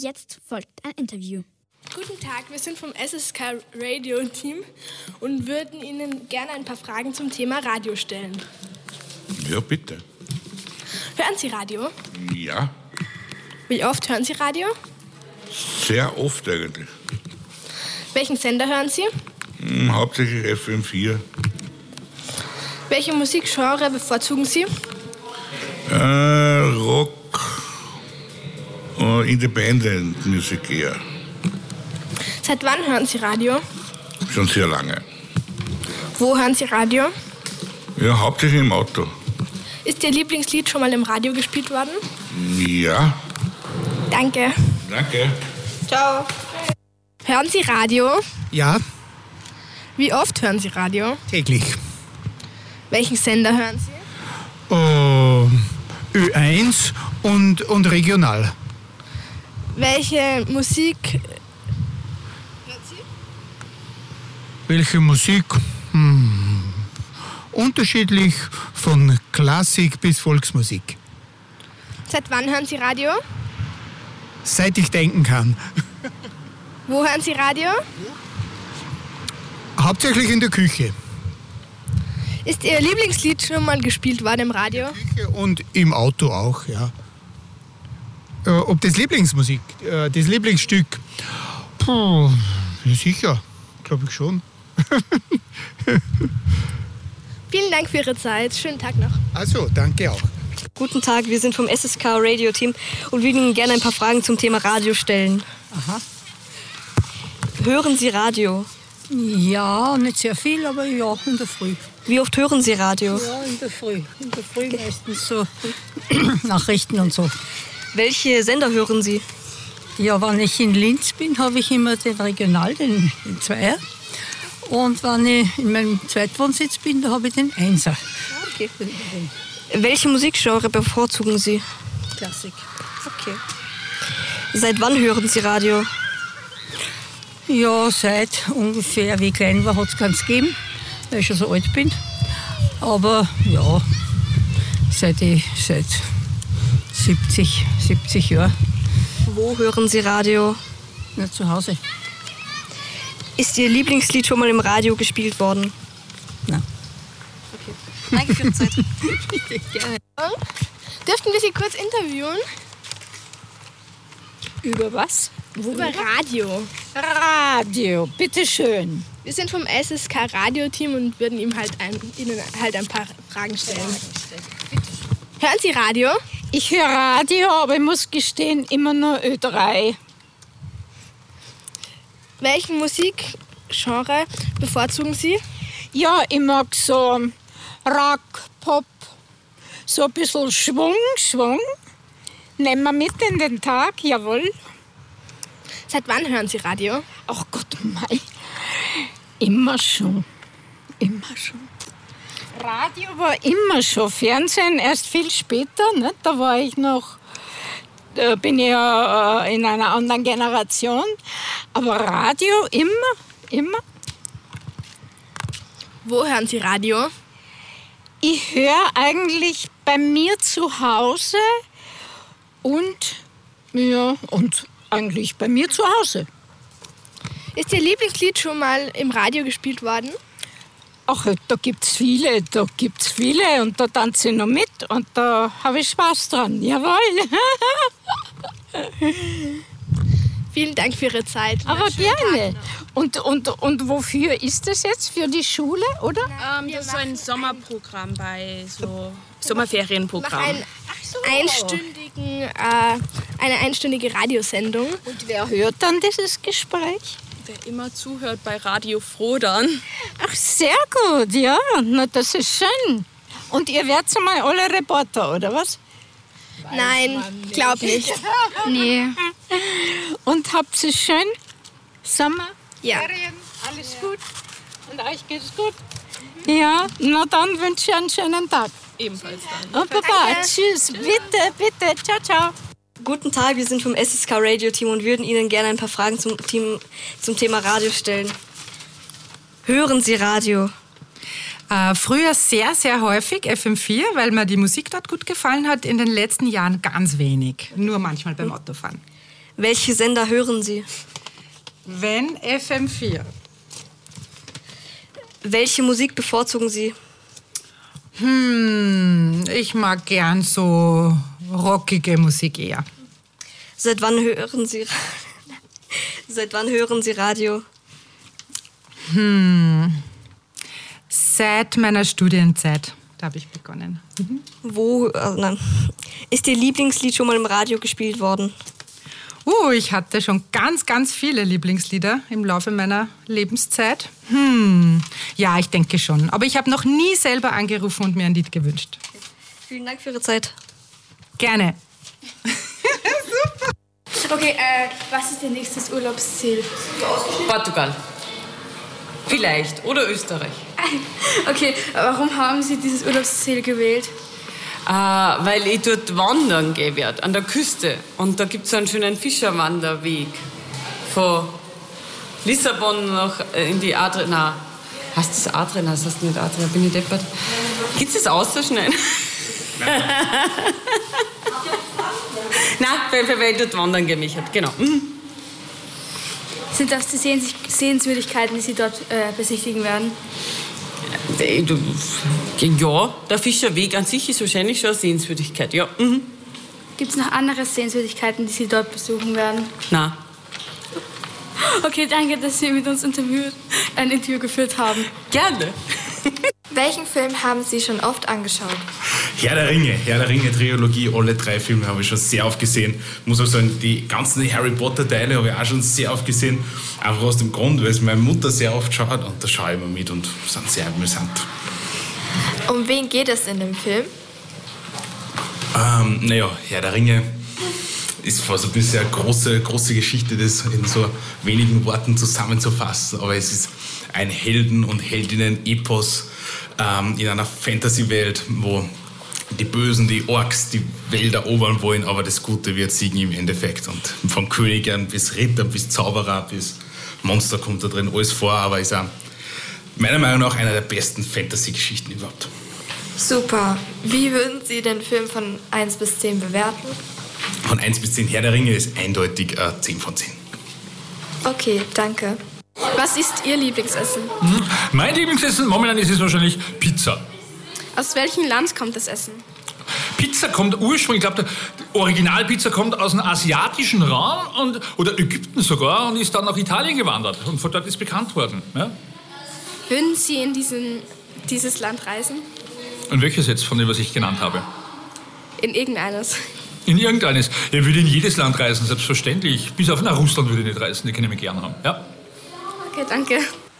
Jetzt folgt ein Interview. Guten Tag, wir sind vom SSK Radio Team und würden Ihnen gerne ein paar Fragen zum Thema Radio stellen. Ja, bitte. Hören Sie Radio? Ja, Wie oft hören Sie Radio? sehr oft eigentlich. Welchen Sender hören Sie? Hauptsächlich FM4. Welche Musikgenre bevorzugen Sie? Rock, Independent Music eher. Seit wann hören Sie Radio? Schon sehr lange. Wo hören Sie Radio? Ja, hauptsächlich im Auto. Ist Ihr Lieblingslied schon mal im Radio gespielt worden? Ja, Danke. danke. Ciao. Hören Sie Radio? Ja, Wie oft hören Sie Radio? täglich. Welchen Sender hören Sie? Ö1 und regional. Welche Musik hören Sie? Welche Musik? Unterschiedlich von Klassik bis Volksmusik. Seit wann hören Sie Radio? Seit ich denken kann. Wo hören Sie Radio? Hauptsächlich in der Küche. Ist Ihr Lieblingslied schon mal gespielt worden im Radio? Und im Auto auch, ja. Ob das Lieblingsmusik, das Lieblingsstück? Ja, sicher, glaube ich schon. Vielen Dank für Ihre Zeit. Schönen Tag noch. Also, danke auch. Guten Tag, wir sind vom SSK Radio Team und würden Ihnen gerne ein paar Fragen zum Thema Radio stellen. Aha. Hören Sie Radio? Ja, nicht sehr viel, aber ja, in der Früh. Wie oft hören Sie Radio? Ja, in der Früh. In der Früh meistens so Nachrichten und so. Welche Sender hören Sie? Ja, wenn ich in Linz bin, habe ich immer den Regional, den Zweier. Und wenn ich in meinem Zweitwohnsitz bin, da habe ich den Einser. Okay. Welche Musikgenre bevorzugen Sie? Klassik. Okay. Seit wann hören Sie Radio? Ja, seit ungefähr, wie ich klein war, hat es keins gegeben, weil ich schon so alt bin. Aber ja, seit 70 Jahren. Wo hören Sie Radio? Nicht zu Hause. Ist Ihr Lieblingslied schon mal im Radio gespielt worden? Nein. Okay. Danke für Ihre Zeit. Gerne. Dürften wir Sie kurz interviewen? Über was? Über Radio. Radio, bitteschön. Wir sind vom SSK Radio Team und würden Ihnen halt ein paar Fragen stellen. Hören Sie Radio? Ich höre Radio, aber ich muss gestehen, immer nur Ö3. Welchen Musikgenre bevorzugen Sie? Ja, ich mag so Rock, Pop, so ein bisschen Schwung. Nehmen wir mit in den Tag, jawohl. Seit wann hören Sie Radio? Ach Gott, mei. Immer schon. Radio war immer schon, Fernsehen erst viel später. Ne? Da war ich noch, bin ich ja in einer anderen Generation. Aber Radio immer. Wo hören Sie Radio? Ich höre eigentlich bei mir zu Hause und eigentlich bei mir zu Hause. Ist Ihr Lieblingslied schon mal im Radio gespielt worden? Ach, da gibt's viele und da tanze ich noch mit und da habe ich Spaß dran, jawohl. Vielen Dank für Ihre Zeit. Aber gerne. Und wofür ist das jetzt? Für die Schule, oder? Das ist so ein Sommerprogramm bei so Sommerferienprogramm. Eine einstündige Radiosendung. Und wer hört dann dieses Gespräch? Wer immer zuhört bei Radio Froh dann. Ach, sehr gut, ja. Na, das ist schön. Und ihr werdet mal alle Reporter, oder was? Nein, glaub nicht. Nee. Und habt ihr schön? Sommer? Ja. Ferien? Alles gut? Und euch geht's gut? Ja, na dann wünsche ich einen schönen Tag. Ebenfalls dann. Und Baba, tschüss. Bitte. Ciao. Guten Tag, wir sind vom SSK Radio Team und würden Ihnen gerne ein paar Fragen zum Thema Radio stellen. Hören Sie Radio? Früher sehr, sehr häufig FM4, weil mir die Musik dort gut gefallen hat. In den letzten Jahren ganz wenig. Nur manchmal beim Autofahren. Welche Sender hören Sie? Wenn FM4. Welche Musik bevorzugen Sie? Ich mag gern so rockige Musik eher. Seit wann hören Sie Radio? Seit meiner Studienzeit, da habe ich begonnen. Ist Ihr Lieblingslied schon mal im Radio gespielt worden? Ich hatte schon ganz, ganz viele Lieblingslieder im Laufe meiner Lebenszeit. Ja, ich denke schon. Aber ich habe noch nie selber angerufen und mir ein Lied gewünscht. Vielen Dank für Ihre Zeit. Gerne. Okay, was ist Ihr nächstes Urlaubsziel? Portugal. Vielleicht. Oder Österreich. Okay, warum haben Sie dieses Urlaubsziel gewählt? Weil ich dort wandern gehen werde, an der Küste. Und da gibt es einen schönen Fischerwanderweg. Von Lissabon noch in die Adria. Nein, heißt das Adria? Nein, das heißt nicht Adria, bin ich deppert. Gibt es das auszuschneiden? Nein, weil ich dort wandern gehen möchte, genau. Sind das die Sehenswürdigkeiten, die Sie dort besichtigen werden? Ja, der Fischerweg an sich ist wahrscheinlich schon eine Sehenswürdigkeit, ja. Gibt es noch andere Sehenswürdigkeiten, die Sie dort besuchen werden? Nein. Okay, danke, dass Sie mit uns ein Interview geführt haben. Gerne. Welchen Film haben Sie schon oft angeschaut? Herr der Ringe Trilogie, alle 3 Filme habe ich schon sehr oft gesehen. Ich muss auch sagen, die ganzen Harry Potter Teile habe ich auch schon sehr oft gesehen. Einfach aus dem Grund, weil es meine Mutter sehr oft schaut und da schaue ich immer mit und sind sehr amüsant. Um wen geht es in dem Film? Herr der Ringe ist fast ein bisschen eine große Geschichte, das in so wenigen Worten zusammenzufassen. Aber es ist ein Helden- und Heldinnen-Epos in einer Fantasy-Welt, wo die Bösen, die Orks, die Welt erobern wollen, aber das Gute wird siegen im Endeffekt. Und von Königern bis Ritter, bis Zauberer, bis Monster kommt da drin alles vor, aber ist auch meiner Meinung nach einer der besten Fantasy-Geschichten überhaupt. Super. Wie würden Sie den Film von 1 bis 10 bewerten? Von 1 bis 10 Herr der Ringe ist eindeutig 10 von 10. Okay, danke. Was ist Ihr Lieblingsessen? Mein Lieblingsessen momentan ist es wahrscheinlich Pizza. Aus welchem Land kommt das Essen? Pizza kommt ursprünglich, ich glaube, die Originalpizza kommt aus dem asiatischen Raum oder Ägypten sogar und ist dann nach Italien gewandert und von dort ist bekannt worden. Ja? Würden Sie in dieses Land reisen? Und welches jetzt von dem, was ich genannt habe? In irgendeines. In irgendeines. Ich würde in jedes Land reisen, selbstverständlich. Bis auf Russland würde ich nicht reisen, die können mich gerne haben. Ja? Okay, danke.